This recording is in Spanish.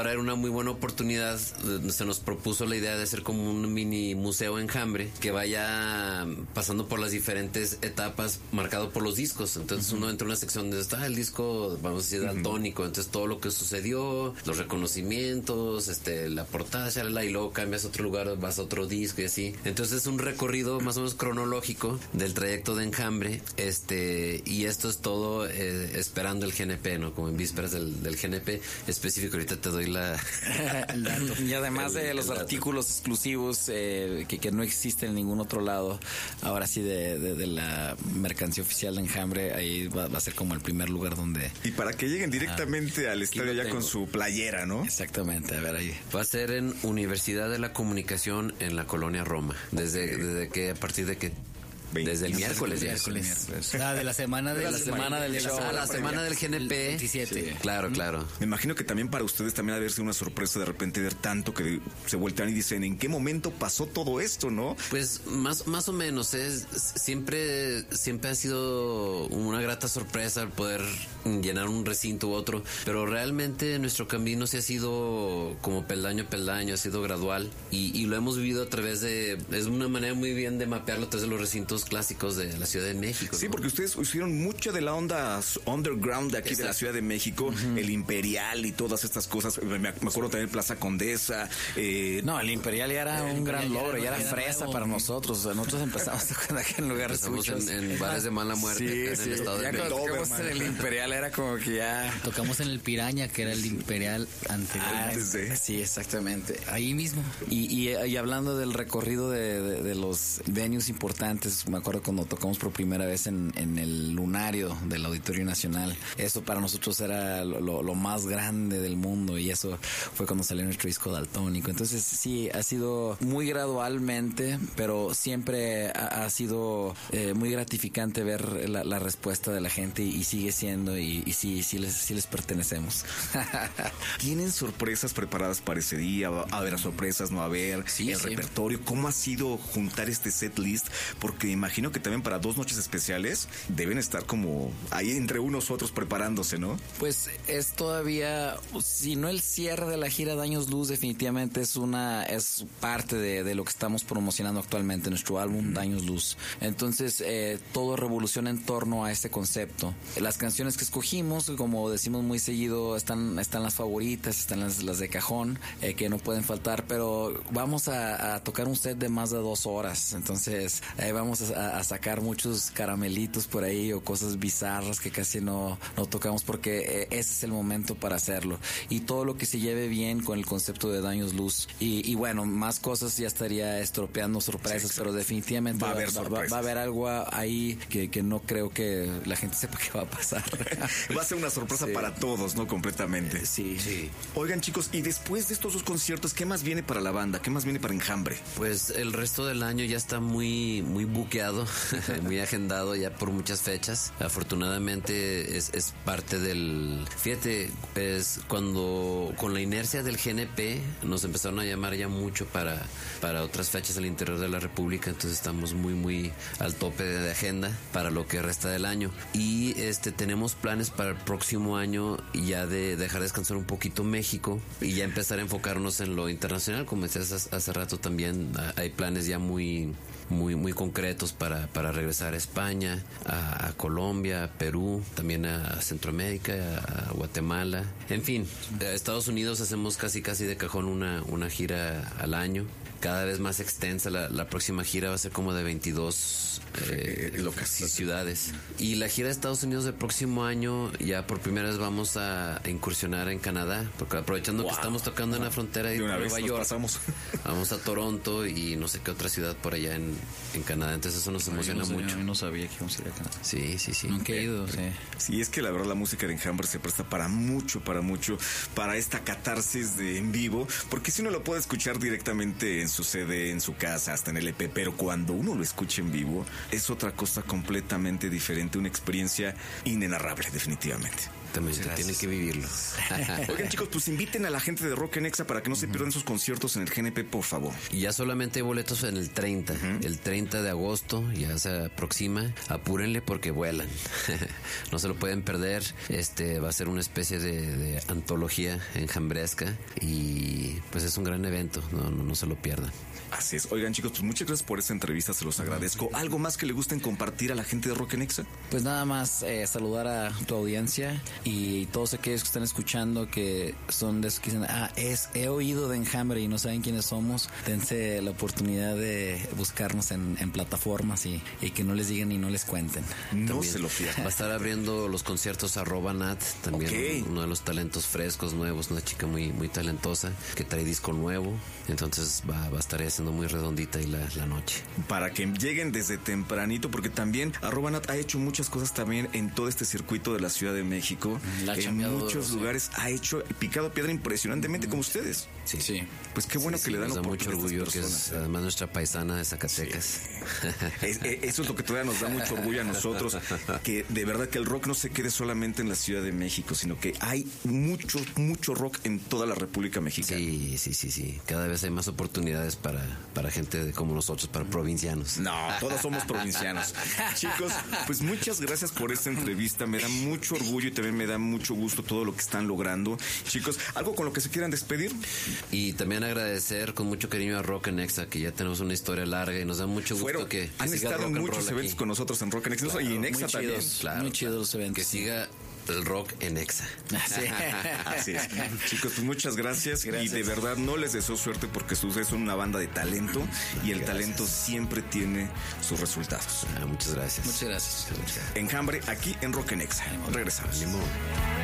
ahora era una muy buena oportunidad. Se nos propuso la idea de hacer como un mini museo Enjambre que vaya pasando por las diferentes etapas marcado por los discos. Entonces uno entra en una sección donde está el disco, vamos a decir, daltónico. Entonces todo lo que sucedió, los reconocimientos, la portada, y luego cambias a otro lugar, vas a otro disco y así. Entonces es un recorrido más o menos cronológico del trayecto de Enjambre. Y esto es todo esperando el GNP, ¿no? Como en vísperas del GNP específico. Ahorita te doy el dato. Y además de los artículos exclusivos que no existen en ningún otro lado, ahora sí de la mercancía oficial de Enjambre, ahí va a ser como el primer lugar donde... Y para que lleguen directamente al estadio ya con su playera, ¿no? Exactamente, a ver ahí. Va a ser en Universidad de la Comunicación en la Colonia Roma. Desde que, a partir de que... Desde el miércoles. De la semana del show. La semana del GNP. 27. Sí, claro. Me imagino que también para ustedes también ha de haber sido una sorpresa de repente ver tanto que se voltean y dicen, ¿en qué momento pasó todo esto, no? Pues más o menos. Siempre ha sido una grata sorpresa el poder llenar un recinto u otro. Pero realmente nuestro camino sí ha sido como peldaño a peldaño, ha sido gradual. Y lo hemos vivido a través de... Es una manera muy bien de mapearlo a través de los recintos clásicos de la Ciudad de México. Sí, ¿no? porque ustedes hicieron mucho de la onda underground de aquí. Exacto. De la Ciudad de México, el Imperial y todas estas cosas. Me acuerdo también Plaza Condesa. No, el Imperial ya era un gran logro, ya era fresa para nosotros. O sea, nosotros empezamos en lugares suchos. En bares de mala muerte en el Estado de México. Cuando tocamos en el Imperial era como que ya... Tocamos en el Piraña, que era el Imperial anterior. Sí, exactamente. Ahí mismo. Y hablando del recorrido de los venues importantes, me acuerdo cuando tocamos por primera vez en el lunario del Auditorio Nacional. Eso para nosotros era lo más grande del mundo, y eso fue cuando salió nuestro disco daltónico. Entonces sí, ha sido muy gradualmente, pero siempre ha sido muy gratificante ver la respuesta de la gente, y sigue siendo, y sí les pertenecemos. ¿Tienen sorpresas preparadas para ese día? ¿Va a haber sorpresas? ¿No va a haber? Sí, repertorio. ¿Cómo ha sido juntar este set list? Porque imagino que también para 2 noches especiales deben estar como ahí entre unos otros preparándose, ¿no? Pues es todavía, si no el cierre de la gira Daños Luz, definitivamente es parte de lo que estamos promocionando actualmente, nuestro álbum Daños Luz. Entonces todo revoluciona en torno a este concepto. Las canciones que escogimos, como decimos muy seguido, están las favoritas, están las de cajón, que no pueden faltar, pero vamos a tocar un set de más de 2 horas. Entonces vamos a sacar muchos caramelitos por ahí, o cosas bizarras que casi no tocamos, porque ese es el momento para hacerlo. Y todo lo que se lleve bien con el concepto de Daños Luz. Y bueno, más cosas ya estaría estropeando sorpresas, pero definitivamente va a haber algo ahí que no creo que la gente sepa qué va a pasar. Va a ser una sorpresa para todos, ¿no? Completamente. Sí. Oigan, chicos, y después de estos 2 conciertos, ¿qué más viene para la banda? ¿Qué más viene para Enjambre? Pues el resto del año ya está muy buqueado, muy agendado ya por muchas fechas. Afortunadamente es parte del... Fíjate, es cuando con la inercia del GNP nos empezaron a llamar ya mucho para otras fechas al interior de la República. Entonces estamos muy al tope de agenda para lo que resta del año. Y tenemos planes para el próximo año ya de dejar descansar un poquito México y ya empezar a enfocarnos en lo internacional. Como decías hace rato, también hay planes ya muy concretos para regresar a España, a Colombia, a Perú, también a Centroamérica, a Guatemala. En fin, a Estados Unidos hacemos casi de cajón una gira al año, cada vez más extensa. La próxima gira va a ser como de 22 ciudades. Y la gira de Estados Unidos del próximo año, ya por primera vez vamos a incursionar en Canadá, porque aprovechando que estamos tocando en la frontera de Nueva York, vamos a Toronto y no sé qué otra ciudad por allá en Canadá. Entonces eso nos emociona mucho. Yo no sabía que íbamos a ir a Canadá. Sí. Nunca he ido, sí. Sí, es que la verdad la música de Enjambre se presta para mucho, para esta catarsis de en vivo, porque si uno lo puede escuchar directamente en su CD, en su casa, hasta en el EP, pero cuando uno lo escucha en vivo es otra cosa completamente diferente, una experiencia inenarrable, definitivamente. Exactamente, tienen que vivirlo. Oigan, chicos, pues inviten a la gente de Rock en Exa para que no se pierdan esos conciertos en el GNP, por favor. Y ya solamente hay boletos en el 30. El 30 de agosto ya se aproxima. Apúrenle porque vuelan. No se lo pueden perder. Va a ser una especie de antología enjambresca y pues es un gran evento. No se lo pierdan. Así es. Oigan, chicos, pues muchas gracias por esta entrevista, se los agradezco. ¿Algo más que le gusten compartir a la gente de Rock en Exa? Pues nada más saludar a tu audiencia y todos aquellos que están escuchando que son de esos que dicen, he oído de Enjambre y no saben quiénes somos. Dense la oportunidad de buscarnos en plataformas y que no les digan y no les cuenten. No También se lo pierdan. va a estar abriendo los conciertos @Nat, también uno de los talentos frescos, nuevos, una chica muy, muy talentosa que trae disco nuevo. Entonces va a estar haciendo muy redondita ahí la noche. Para que lleguen desde tempranito, porque también @Nat ha hecho muchas cosas también en todo este circuito de la Ciudad de México. En muchos lugares ha hecho picado piedra impresionantemente como ustedes. Sí. Pues qué bueno que le dan nos da mucho oportunidad a orgullo estas que personas. es además nuestra paisana de Zacatecas. Eso es lo que todavía nos da mucho orgullo a nosotros, que de verdad que el rock no se quede solamente en la Ciudad de México, sino que hay mucho rock en toda la República Mexicana. Sí. Cada vez hay más oportunidades para gente como nosotros, para provincianos. No, todos somos provincianos. Chicos, pues muchas gracias por esta entrevista. Me da mucho orgullo y también me da mucho gusto todo lo que están logrando. Chicos, ¿algo con lo que se quieran despedir? Y también agradecer con mucho cariño a Rock en Exa, que ya tenemos una historia larga y nos da mucho gusto que han siga estado en rock and muchos roll eventos aquí. con nosotros en Rock en Exa, y en Exa muy también. chidos, muy chidos los eventos. Que siga el rock en Exa. Así es. Chicos, pues muchas gracias. Y de verdad no les deseo suerte porque ustedes son una banda de talento y el talento siempre tiene sus resultados. Muchas gracias. Muchas gracias. Enjambre aquí en Rock en Exa. Regresamos. Limón.